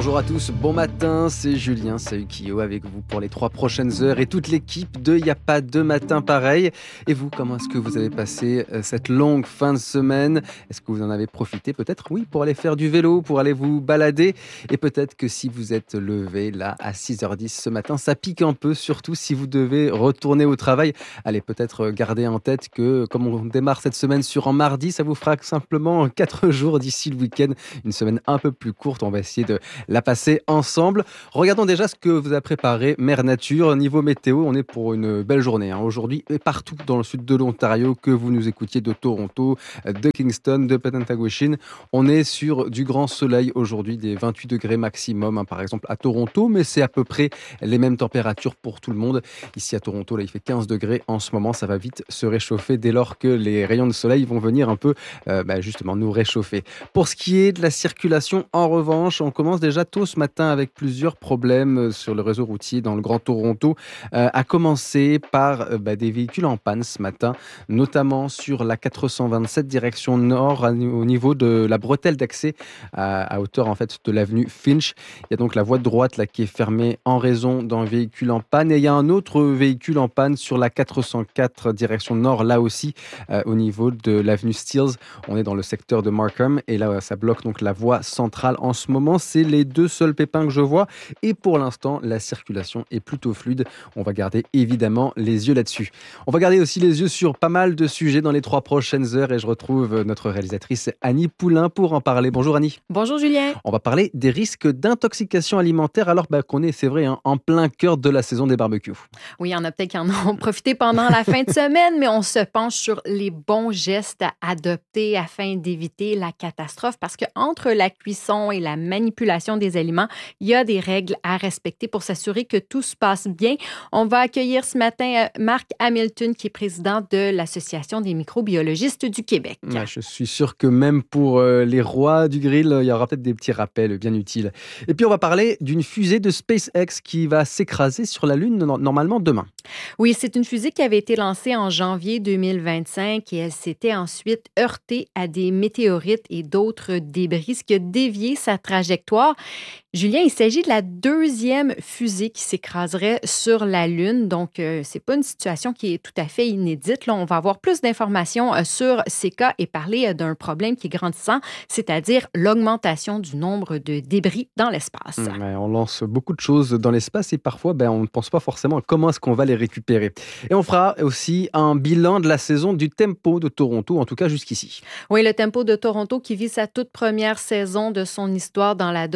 Bonjour à tous, bon matin, c'est Julien Saukio avec vous pour les 3 prochaines heures et toute l'équipe de Y'a pas de matin pareil. Et vous, comment est-ce que vous avez passé cette longue fin de semaine ? Est-ce que vous en avez profité peut-être ? Oui, pour aller faire du vélo, pour aller vous balader. Et peut-être que si vous êtes levé là à 6h10 ce matin, ça pique un peu, surtout si vous devez retourner au travail. Allez, peut-être garder en tête que comme on démarre cette semaine sur un mardi, ça vous fera simplement 4 jours d'ici le week-end. Une semaine un peu plus courte, on va essayer de la passer ensemble. Regardons déjà ce que vous a préparé Mère Nature. Niveau météo, on est pour une belle journée aujourd'hui et partout dans le sud de l'Ontario, que vous nous écoutiez de Toronto, de Kingston, de Pettantangwishin. On est sur du grand soleil aujourd'hui, des 28 degrés maximum par exemple à Toronto, mais c'est à peu près les mêmes températures pour tout le monde. Ici à Toronto, là il fait 15 degrés en ce moment, ça va vite se réchauffer dès lors que les rayons de soleil vont venir un peu justement nous réchauffer. Pour ce qui est de la circulation, en revanche, on commence déjà tôt ce matin avec plusieurs problèmes sur le réseau routier dans le Grand Toronto, à commencer par des véhicules en panne ce matin, notamment sur la 427 direction nord au niveau de la bretelle d'accès à hauteur en fait de l'avenue Finch. Il y a donc la voie de droite là qui est fermée en raison d'un véhicule en panne et il y a un autre véhicule en panne sur la 404 direction nord là aussi au niveau de l'avenue Steeles. On est dans le secteur de Markham et là ça bloque donc la voie centrale en ce moment. C'est les deux seuls pépins que je vois et pour l'instant la circulation est plutôt fluide. On va garder évidemment les yeux là-dessus. On va garder aussi les yeux sur pas mal de sujets dans les 3 prochaines heures et je retrouve notre réalisatrice Annie Poulain pour en parler. Bonjour Annie. Bonjour Julien. On va parler des risques d'intoxication alimentaire alors qu'on est, c'est vrai, en plein cœur de la saison des barbecues. Oui, il y en a peut-être qui en ont profité pendant la fin de semaine, mais on se penche sur les bons gestes à adopter afin d'éviter la catastrophe parce qu'entre la cuisson et la manipulation des aliments, il y a des règles à respecter pour s'assurer que tout se passe bien. On va accueillir ce matin Marc Hamilton, qui est président de l'Association des microbiologistes du Québec. Ouais, je suis sûr que même pour les rois du grill, il y aura peut-être des petits rappels bien utiles. Et puis on va parler d'une fusée de SpaceX qui va s'écraser sur la Lune normalement demain. Oui, c'est une fusée qui avait été lancée en janvier 2025 et elle s'était ensuite heurtée à des météorites et d'autres débris, ce qui a dévié sa trajectoire. Julien, il s'agit de la 2e fusée qui s'écraserait sur la Lune. Donc, c'est pas une situation qui est tout à fait inédite. Là, on va avoir plus d'informations sur ces cas et parler d'un problème qui est grandissant, c'est-à-dire l'augmentation du nombre de débris dans l'espace. Ouais, on lance beaucoup de choses dans l'espace et parfois, on ne pense pas forcément à comment est-ce qu'on va les récupérer. Et on fera aussi un bilan de la saison du Tempo de Toronto, en tout cas jusqu'ici. Oui, le Tempo de Toronto qui vit sa toute première saison de son histoire dans la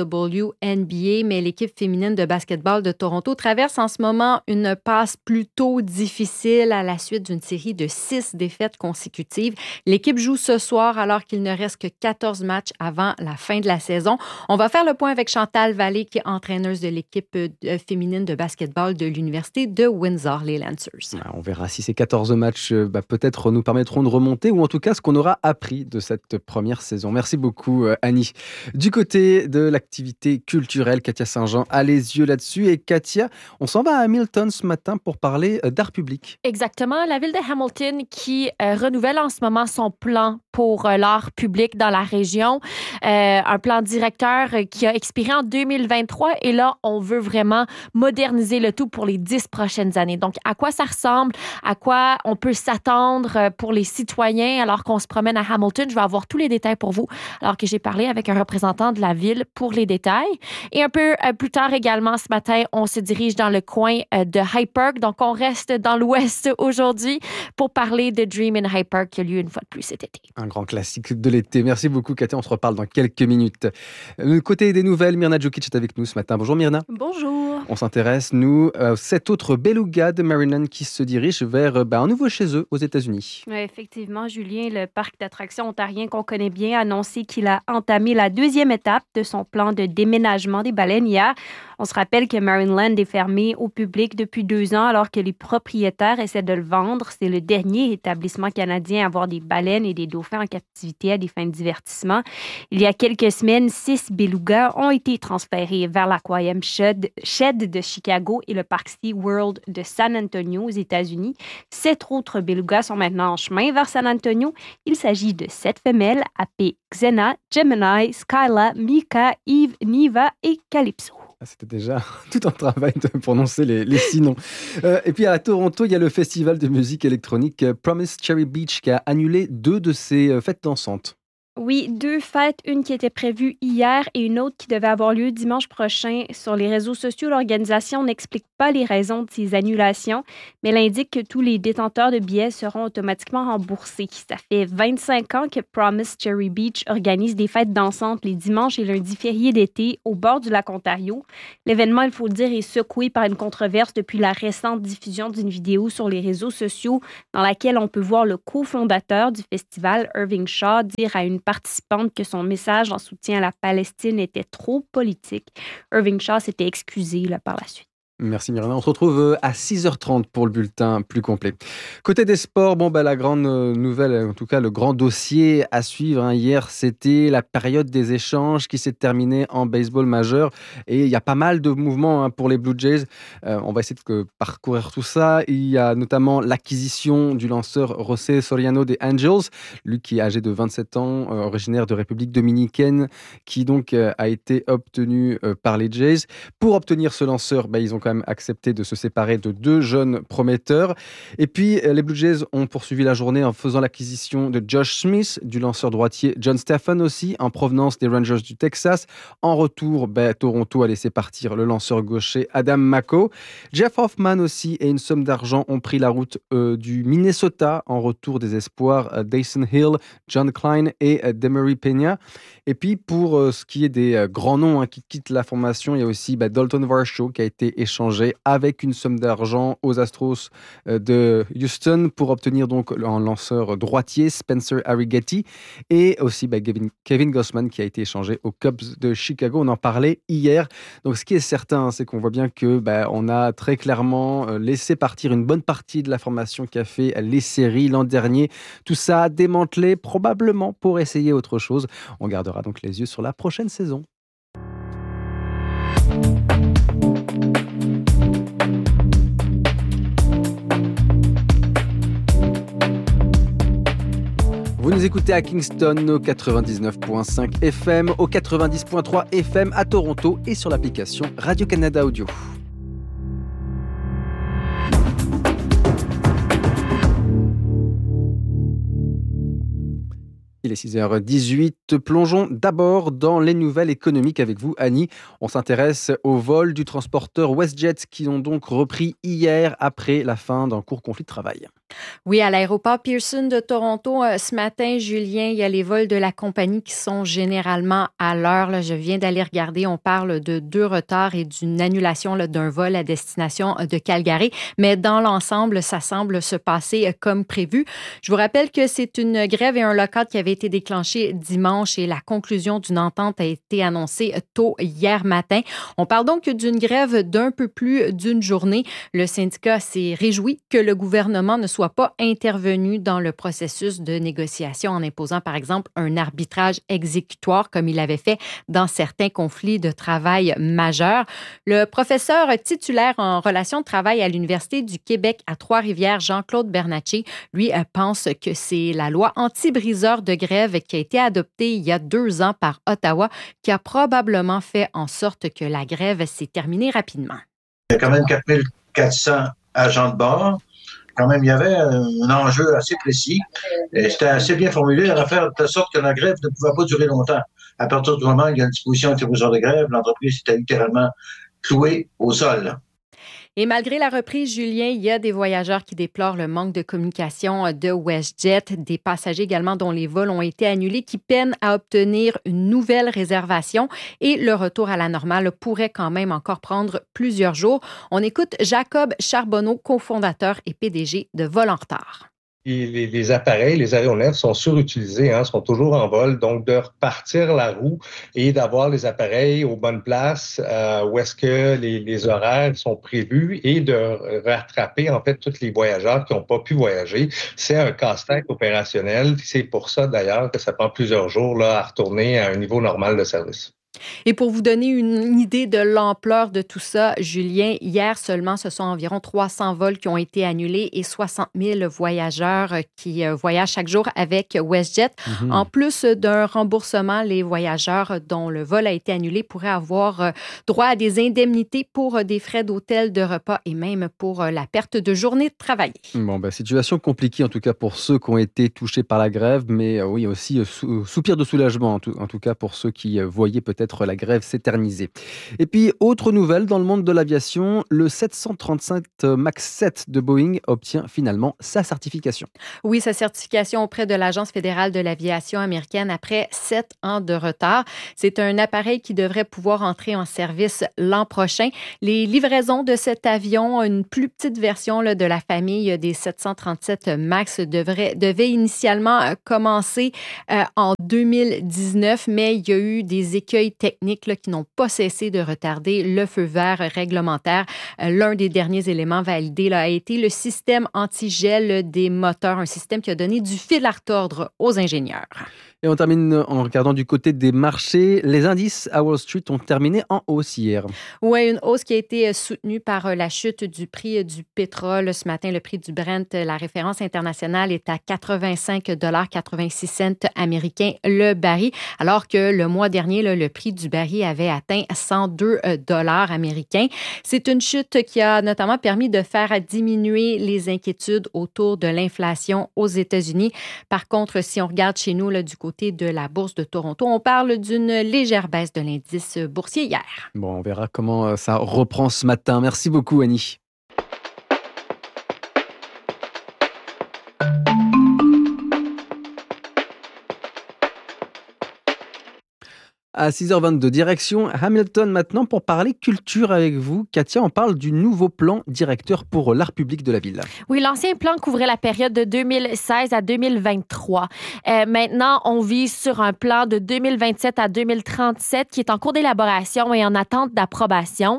WNBA, mais l'équipe féminine de basketball de Toronto traverse en ce moment une passe plutôt difficile à la suite d'une série de 6 défaites consécutives. L'équipe joue ce soir alors qu'il ne reste que 14 matchs avant la fin de la saison. On va faire le point avec Chantal Vallée, qui est entraîneuse de l'équipe féminine de basketball de l'Université de Windsor, les Lancers. On verra si ces 14 matchs peut-être nous permettront de remonter ou en tout cas ce qu'on aura appris de cette première saison. Merci beaucoup Annie. Du côté de l'activité culturelle, Katia Saint-Jean a les yeux là-dessus. Et Katia, on s'en va à Hamilton ce matin pour parler d'art public. Exactement. La ville de Hamilton qui renouvelle en ce moment son plan pour l'art public dans la région. Un plan directeur qui a expiré en 2023 et là, on veut vraiment moderniser le tout pour les 10 prochaines années. Donc, à quoi ça ressemble? À quoi on peut s'attendre pour les citoyens alors qu'on se promène à Hamilton? Je vais avoir tous les détails pour vous alors que j'ai parlé avec un représentant de la ville pour les détails. Et un peu plus tard également, ce matin, on se dirige dans le coin de Hyde Park. Donc, on reste dans l'ouest aujourd'hui pour parler de Dream in Hyde Park qui a lieu une fois de plus cet été. Un grand classique de l'été. Merci beaucoup, Katia. On se reparle dans quelques minutes. Côté des nouvelles, Mirna Djukic est avec nous ce matin. Bonjour Mirna. Bonjour. On s'intéresse, nous, à 7 autres belugas de Maryland qui se dirigent vers un nouveau chez eux aux États-Unis. Ouais, effectivement, Julien, le parc d'attractions ontarien qu'on connaît bien a annoncé qu'il a entamé la 2e étape de son plan de déménagement des baleines hier. On se rappelle que Marineland est fermé au public depuis 2 ans alors que les propriétaires essaient de le vendre. C'est le dernier établissement canadien à avoir des baleines et des dauphins en captivité à des fins de divertissement. Il y a quelques semaines, 6 belugas ont été transférés vers l'Aquarium Shed de Chicago et le parc SeaWorld de San Antonio aux États-Unis. 7 autres belugas sont maintenant en chemin vers San Antonio. Il s'agit de 7 femelles appelées Xena, Gemini, Skyla, Mika, Eve, Niva et Calypso. C'était déjà tout un travail de prononcer les 6 noms. Et puis à Toronto, il y a le festival de musique électronique Promise Cherry Beach qui a annulé 2 de ses fêtes dansantes. Oui, 2 fêtes, une qui était prévue hier et une autre qui devait avoir lieu dimanche prochain. Sur les réseaux sociaux, l'organisation n'explique pas les raisons de ces annulations, mais elle indique que tous les détenteurs de billets seront automatiquement remboursés. Ça fait 25 ans que Promise Cherry Beach organise des fêtes dansantes les dimanches et lundis fériés d'été au bord du lac Ontario. L'événement, il faut le dire, est secoué par une controverse depuis la récente diffusion d'une vidéo sur les réseaux sociaux dans laquelle on peut voir le cofondateur du festival, Irving Shaw, dire à une participante que son message en soutien à la Palestine était trop politique. Irving Shaw s'était excusé par la suite. Merci Myrna. On se retrouve à 6h30 pour le bulletin plus complet. Côté des sports, la grande nouvelle, en tout cas le grand dossier à suivre. Hier, c'était la période des échanges qui s'est terminée en baseball majeur. Et il y a pas mal de mouvements pour les Blue Jays. On va essayer de parcourir tout ça. Il y a notamment l'acquisition du lanceur José Soriano des Angels, lui qui est âgé de 27 ans, originaire de République dominicaine, qui donc a été obtenu par les Jays. Pour obtenir ce lanceur, ils ont quand même accepté de se séparer de 2 jeunes prometteurs. Et puis, les Blue Jays ont poursuivi la journée en faisant l'acquisition de Josh Smith, du lanceur droitier John Stephen aussi, en provenance des Rangers du Texas. En retour, Toronto a laissé partir le lanceur gaucher Adam Macko. Jeff Hoffman aussi et une somme d'argent ont pris la route du Minnesota en retour des espoirs Dyson Hill, John Klein et Demery Peña. Et puis, pour ce qui est des grands noms qui quittent la formation, il y a aussi Dalton Varsho qui a été échangé avec une somme d'argent aux Astros de Houston pour obtenir donc un lanceur droitier, Spencer Arrighetti, et aussi Kevin Gausman qui a été échangé aux Cubs de Chicago. On en parlait hier. Donc ce qui est certain, c'est qu'on voit bien que on a très clairement laissé partir une bonne partie de la formation qui a fait les séries l'an dernier. Tout ça démantelé probablement pour essayer autre chose. On gardera donc les yeux sur la prochaine saison. Vous nous écoutez à Kingston au 99.5 FM, au 90.3 FM à Toronto et sur l'application Radio-Canada Audio. Il est 6h18. Plongeons d'abord dans les nouvelles économiques avec vous, Annie. On s'intéresse aux vols du transporteur WestJet qui ont donc repris hier après la fin d'un court conflit de travail. Oui, à l'aéroport Pearson de Toronto, ce matin, Julien, il y a les vols de la compagnie qui sont généralement à l'heure. Là, je viens d'aller regarder, on parle de 2 retards et d'une annulation d'un vol à destination de Calgary. Mais dans l'ensemble, ça semble se passer comme prévu. Je vous rappelle que c'est une grève et un lock-out qui avait été déclenché dimanche et la conclusion d'une entente a été annoncée tôt hier matin. On parle donc d'une grève d'un peu plus d'une journée. Le syndicat s'est réjoui que le gouvernement ne soit pas intervenu dans le processus de négociation en imposant, par exemple, un arbitrage exécutoire comme il avait fait dans certains conflits de travail majeurs. Le professeur titulaire en relations de travail à l'Université du Québec à Trois-Rivières, Jean-Claude Bernatchez, lui pense que c'est la loi anti-briseur de grève qui a été adoptée il y a 2 ans par Ottawa qui a probablement fait en sorte que la grève s'est terminée rapidement. Il y a quand même 4400 agents de bord. Quand même, il y avait un enjeu assez précis et c'était assez bien formulé à faire de telle sorte que la grève ne pouvait pas durer longtemps. À partir du moment où il y a une disposition anti-briseur de grève, l'entreprise était littéralement clouée au sol. Et malgré la reprise, Julien, il y a des voyageurs qui déplorent le manque de communication de WestJet, des passagers également dont les vols ont été annulés, qui peinent à obtenir une nouvelle réservation et le retour à la normale pourrait quand même encore prendre plusieurs jours. On écoute Jacob Charbonneau, cofondateur et PDG de Vol en retard. Les appareils, les aéronefs sont surutilisés, sont toujours en vol. Donc, de repartir la roue et d'avoir les appareils aux bonnes places où est-ce que les horaires sont prévus et de rattraper, en fait, tous les voyageurs qui n'ont pas pu voyager. C'est un casse-tête opérationnel. C'est pour ça, d'ailleurs, que ça prend plusieurs jours à retourner à un niveau normal de service. Et pour vous donner une idée de l'ampleur de tout ça, Julien, hier seulement, ce sont environ 300 vols qui ont été annulés et 60 000 voyageurs qui voyagent chaque jour avec WestJet. Mhm. En plus d'un remboursement, les voyageurs dont le vol a été annulé pourraient avoir droit à des indemnités pour des frais d'hôtel, de repas et même pour la perte de journée de travail. Bon, situation compliquée en tout cas pour ceux qui ont été touchés par la grève, mais oui aussi soupir de soulagement en tout cas pour ceux qui voyaient peut-être la grève s'éterniser. Et puis, autre nouvelle dans le monde de l'aviation, le 737 MAX 7 de Boeing obtient finalement sa certification. Oui, sa certification auprès de l'Agence fédérale de l'aviation américaine après 7 ans de retard. C'est un appareil qui devrait pouvoir entrer en service l'an prochain. Les livraisons de cet avion, une plus petite version de la famille des 737 MAX, devait initialement commencer en 2019, mais il y a eu des écueils techniques qui n'ont pas cessé de retarder le feu vert réglementaire. L'un des derniers éléments validés a été le système anti-gel des moteurs, un système qui a donné du fil à retordre aux ingénieurs. Et on termine en regardant du côté des marchés. Les indices à Wall Street ont terminé en hausse hier. Oui, une hausse qui a été soutenue par la chute du prix du pétrole. Ce matin, le prix du Brent, la référence internationale, est à 85,86 $ américains le baril, alors que le mois dernier, le prix du baril avait atteint 102 $ américains. C'est une chute qui a notamment permis de faire diminuer les inquiétudes autour de l'inflation aux États-Unis. Par contre, si on regarde chez nous, du côté de la Bourse de Toronto, on parle d'une légère baisse de l'indice boursier hier. Bon, on verra comment ça reprend ce matin. Merci beaucoup, Annie. À 6h22, direction Hamilton maintenant pour parler culture avec vous. Katia, on parle du nouveau plan directeur pour l'art public de la ville. Oui, l'ancien plan couvrait la période de 2016 à 2023. Maintenant, on vise sur un plan de 2027 à 2037 qui est en cours d'élaboration et en attente d'approbation.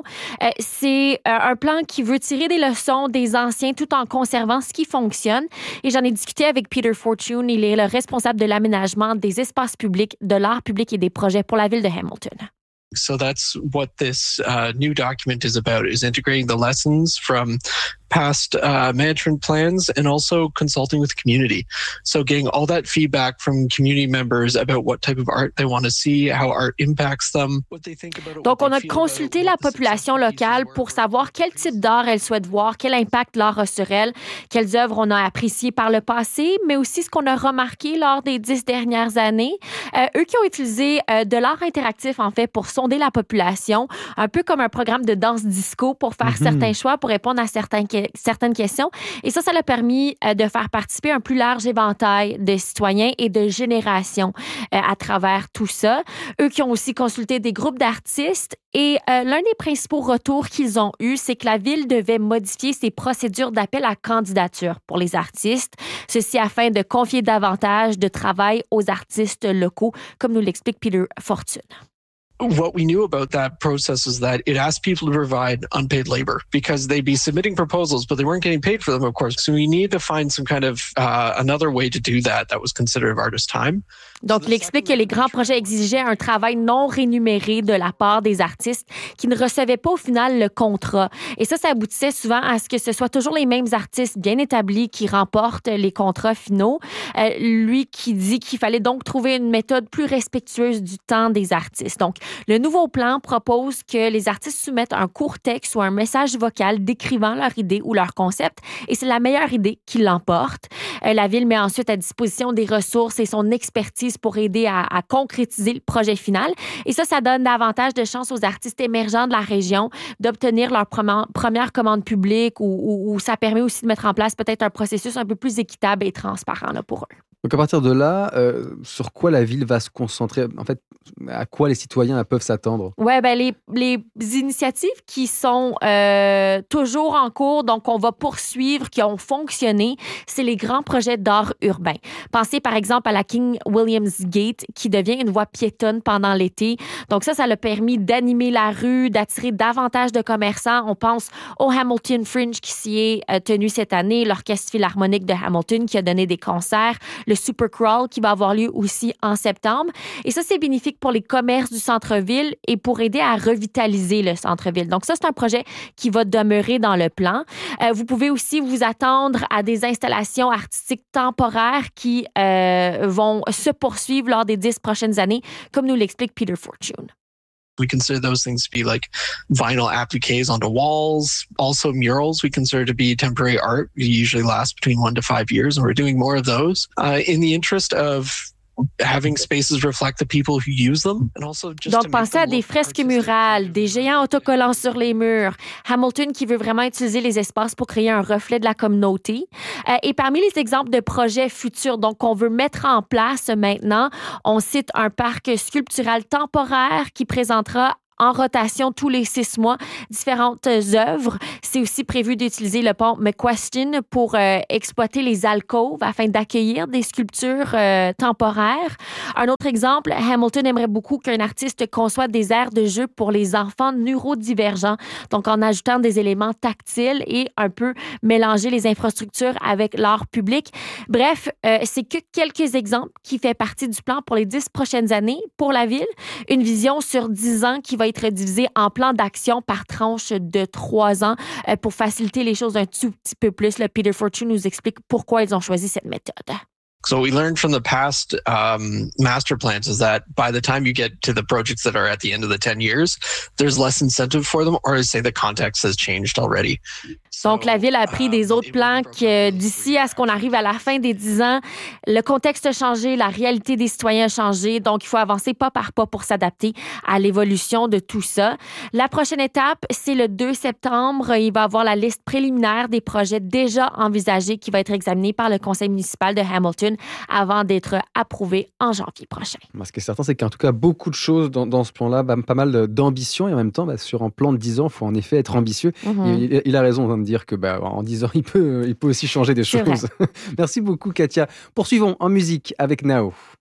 C'est un plan qui veut tirer des leçons des anciens tout en conservant ce qui fonctionne. Et j'en ai discuté avec Peter Fortune. Il est le responsable de l'aménagement des espaces publics, de l'art public et des projets pour la ville de Hamilton. So that's what this new document is about, is integrating the lessons from past management plans and also consulting with the community. So getting all that feedback from community members about what type of art they want to see, how art impacts them, what they think about it. Donc, on a consulté la population locale pour savoir quel type d'art elle souhaite voir, quel impact l'art a sur elle, quelles œuvres on a appréciées par le passé, mais aussi ce qu'on a remarqué lors des 10 dernières années. Eux qui ont utilisé de l'art interactif, en fait, pour sonder la population, un peu comme un programme de danse disco pour faire certains choix, pour répondre à certaines questions. Et ça leur a permis de faire participer un plus large éventail de citoyens et de générations à travers tout ça. Eux qui ont aussi consulté des groupes d'artistes. Et l'un des principaux retours qu'ils ont eus, c'est que la ville devait modifier ses procédures d'appel à candidature pour les artistes. Ceci afin de confier davantage de travail aux artistes locaux, comme nous l'explique Peter Fortune. What we knew about that process is that it asked people to provide unpaid labor because they'd be submitting proposals, but they weren't getting paid for them, of course. So we need to find some kind of another way to do that was considered of artist time. Donc, il explique que les grands projets exigeaient un travail non rémunéré de la part des artistes qui ne recevaient pas au final le contrat. Et ça aboutissait souvent à ce que ce soit toujours les mêmes artistes bien établis qui remportent les contrats finaux. Lui qui dit qu'il fallait donc trouver une méthode plus respectueuse du temps des artistes. Donc, le nouveau plan propose que les artistes soumettent un court texte ou un message vocal décrivant leur idée ou leur concept et c'est la meilleure idée qui l'emporte. La ville met ensuite à disposition des ressources et son expertise pour aider à concrétiser le projet final. Et ça donne davantage de chances aux artistes émergents de la région d'obtenir leur première commande publique ou ça permet aussi de mettre en place peut-être un processus un peu plus équitable et transparent pour eux. Donc à partir de là, sur quoi la ville va se concentrer? En fait, à quoi les citoyens peuvent s'attendre? Oui, les initiatives qui sont toujours en cours, donc on va poursuivre, qui ont fonctionné, c'est les grands projets d'art urbain. Pensez par exemple à la King William's Gate qui devient une voie piétonne pendant l'été. Donc ça a permis d'animer la rue, d'attirer davantage de commerçants. On pense au Hamilton Fringe qui s'y est tenu cette année, l'Orchestre philharmonique de Hamilton qui a donné des concerts, le Super Crawl qui va avoir lieu aussi en septembre. Et ça, c'est bénéfique pour les commerces du centre-ville et pour aider à revitaliser le centre-ville. Donc ça, c'est un projet qui va demeurer dans le plan. Vous pouvez aussi vous attendre à des installations artistiques temporaires qui vont se poursuivre lors des 10 prochaines années, comme nous l'explique Peter Fortune. We consider those things to be like vinyl appliques onto walls. Also murals we consider to be temporary art. They usually last between 1 to 5 years, and we're doing more of those in the interest of having spaces reflect the people who use them and also just Donc, pensez à des fresques murales, des géants autocollants sur les murs. Hamilton qui veut vraiment utiliser les espaces pour créer un reflet de la communauté. Et parmi les exemples de projets futurs, donc qu'on veut mettre en place maintenant, on cite un parc sculptural temporaire qui présentera en rotation tous les 6 mois différentes œuvres. C'est aussi prévu d'utiliser le pont McQuestion pour exploiter les alcôves afin d'accueillir des sculptures temporaires. Un autre exemple, Hamilton aimerait beaucoup qu'un artiste conçoive des aires de jeu pour les enfants neurodivergents, donc en ajoutant des éléments tactiles et un peu mélanger les infrastructures avec l'art public. Bref, c'est que quelques exemples qui fait partie du plan pour les 10 prochaines années pour la ville. Une vision sur 10 ans qui va être divisé en plans d'action par tranche de 3 ans pour faciliter les choses un tout petit peu plus. Le Peter Fortune nous explique pourquoi ils ont choisi cette méthode. So what we learned from the past master plans is that by the time you get to the projects that are at the end of the 10 years, there's less incentive for them, or say the context has changed already. Donc, la Ville a appris des autres plans que d'ici à ce qu'on arrive à la fin des 10 ans, le contexte a changé, la réalité des citoyens a changé. Donc, il faut avancer pas par pas pour s'adapter à l'évolution de tout ça. La prochaine étape, c'est le 2 septembre. Il va y avoir la liste préliminaire des projets déjà envisagés qui va être examinée par le conseil municipal de Hamilton avant d'être approuvé en janvier prochain. Ce qui est certain, c'est qu'en tout cas, beaucoup de choses dans ce plan-là, pas mal d'ambition et en même temps, sur un plan de 10 ans, il faut en effet être ambitieux. Mm-hmm. Il a raison de dire que en 10 ans, il peut aussi changer des choses. Merci beaucoup, Katia. Poursuivons en musique avec Nao.